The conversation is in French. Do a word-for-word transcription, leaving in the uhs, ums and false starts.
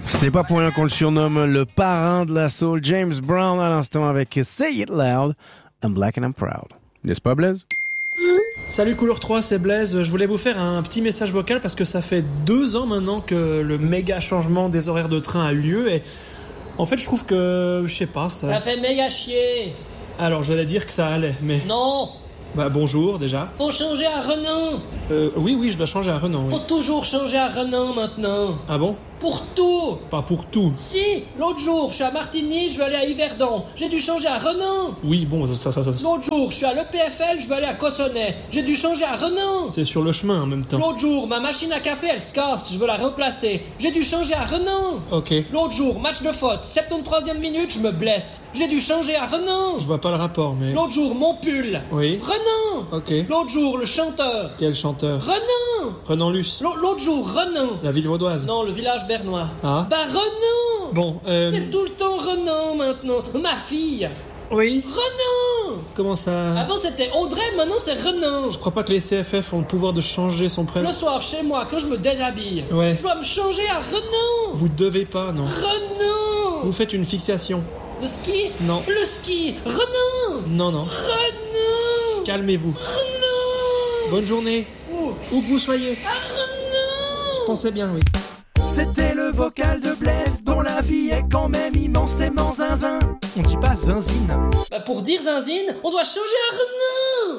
Ce n'est pas pour rien qu'on le surnomme le parrain de la soul, James Brown à l'instant avec Say It Loud, I'm Black and I'm Proud. N'est-ce pas Blaise? Salut Couleur trois, c'est Blaise. Je voulais vous faire un petit message vocal parce que ça fait deux ans maintenant que le méga changement des horaires de train a eu lieu et en fait je trouve que, je sais pas, ça... Ça fait méga chier. Alors j'allais dire que ça allait, mais... Non. Bah bonjour déjà. Faut changer à Renan. Euh, oui, oui, je dois changer à Renan. Oui. Faut toujours changer à Renan maintenant. Ah bon? Pour tout. Pas pour tout. Si, l'autre jour, je suis à Martigny, je vais aller à Yverdon. J'ai dû changer à Renan. Oui, bon, ça, ça, ça... L'autre jour, je suis à l'E P F L, je vais aller à Cossonay. J'ai dû changer à Renan. C'est sur le chemin en même temps. L'autre jour, ma machine à café, elle se casse, je veux la replacer. J'ai dû changer à Renan. Ok. L'autre jour, match de foot, soixante-treizième minute, je me blesse. J'ai dû changer à Renan. Je vois pas le rapport, mais... L'autre jour, mon pull. Oui. Renan. Ok. L'autre jour, le chanteur. Quel chanteur? Renan. Renan Luce. L'autre jour, Renan. La ville vaudoise. Non, le village bernois. Ah. Bah Renan. Bon, euh... C'est tout le temps Renan maintenant. Ma fille. Oui. Renan. Comment ça? Avant c'était Audrey, maintenant c'est Renan. Je crois pas que les C F F ont le pouvoir de changer son prénom. Le soir chez moi, quand je me déshabille, Ouais. je dois me changer à Renan. Vous devez pas, non. Renan. Vous faites une fixation. Le ski. Non. Le ski. Renan. Non, non. Renan. Calmez-vous. Renan. Bonne journée. Où? Où que vous soyez. À Renan. Je pensais bien, oui. C'était le vocal de Blaise, dont la vie est quand même immensément zinzin. On dit pas zinzine. Bah pour dire zinzine, on doit changer à Renan.